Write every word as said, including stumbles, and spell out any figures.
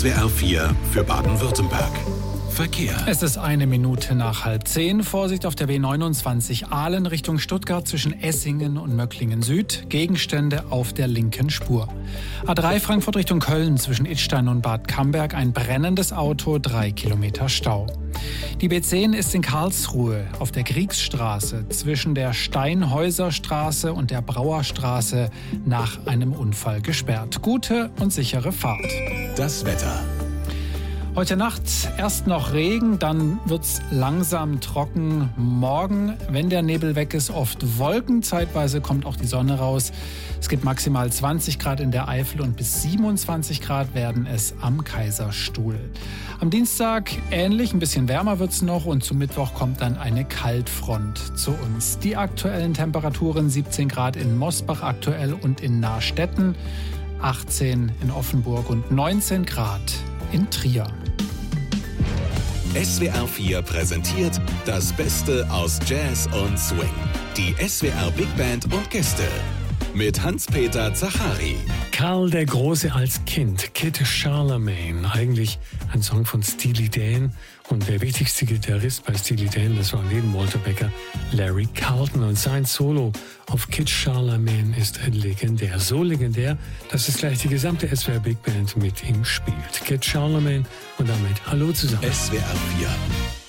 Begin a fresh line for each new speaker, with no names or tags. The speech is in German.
S W R vier für Baden-Württemberg. Verkehr.
Es ist eine Minute nach halb zehn. Vorsicht auf der B neunundzwanzig Aalen Richtung Stuttgart zwischen Essingen und Möcklingen Süd. Gegenstände auf der linken Spur. A drei Frankfurt Richtung Köln zwischen Idstein und Bad Camberg ein brennendes Auto, drei Kilometer Stau. Die B zehn ist in Karlsruhe auf der Kriegsstraße zwischen der Steinhäuserstraße und der Brauerstraße nach einem Unfall gesperrt. Gute und sichere Fahrt.
Das Wetter.
Heute Nacht erst noch Regen, dann wird's langsam trocken. Morgen, wenn der Nebel weg ist, oft Wolken. Zeitweise kommt auch die Sonne raus. Es gibt maximal zwanzig Grad in der Eifel und bis siebenundzwanzig Grad werden es am Kaiserstuhl. Am Dienstag ähnlich, ein bisschen wärmer wird's noch und zum Mittwoch kommt dann eine Kaltfront zu uns. Die aktuellen Temperaturen siebzehn Grad in Mosbach aktuell und in Nahrstetten, achtzehn in Offenburg und neunzehn Grad in Trier.
S W R vier präsentiert das Beste aus Jazz und Swing. Die S W R Big Band und Gäste mit Hans-Peter Zachari.
Karl der Große als Kind, Kid Charlemagne, eigentlich ein Song von Steely Dan. Und der wichtigste Gitarrist bei Steely Dan, das war neben Walter Becker, Larry Carlton. Und sein Solo auf Kid Charlemagne ist legendär. So legendär, dass es gleich die gesamte S W R Big Band mit ihm spielt. Kid Charlemagne und damit Hallo zusammen.
S W R vier.